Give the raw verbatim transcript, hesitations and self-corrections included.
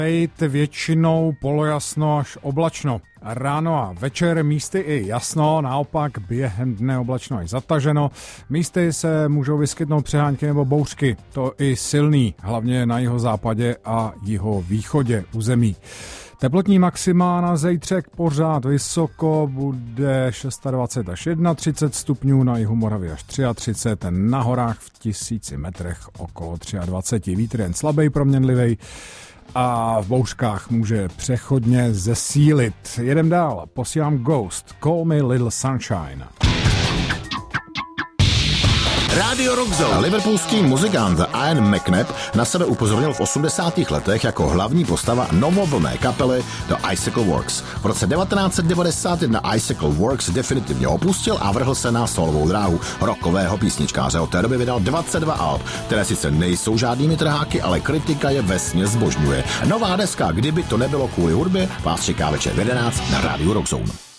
Být většinou polojasno až oblačno. Ráno a večer místy i jasno, naopak během dne oblačno až zataženo. Místy se můžou vyskytnout přehánky nebo bouřky, to i silný, hlavně na jihozápadě a jihovýchodě území. Teplotní maxima na zítřek pořád vysoko, bude dvacet šest až třicet jedna stupňů, na jihu Moravy až třicet tři, na horách v tisíci metrech okolo dvacet tři. Vítr jen slabý, proměnlivý a v bouřkách může přechodně zesílit. Jedem dál, posílám Ghost, Call Me Little Sunshine. Radio Rock Zone. Liverpoolský muzikant Ian McNabb na sebe upozornil v osmdesátých letech jako hlavní postava novovlné kapely The Icicle Works. V roce devatenáct set devadesát jedna Icicle Works definitivně opustil a vrhl se na solovou dráhu rockového písničkáře. Od té doby vydal dvacet dva alb, které sice nejsou žádnými trháky, ale kritika je vesměs zbožňuje. Nová deska Kdyby to nebylo kvůli hudbě vás čeká večer v jedenáct na Radio Rock Zone.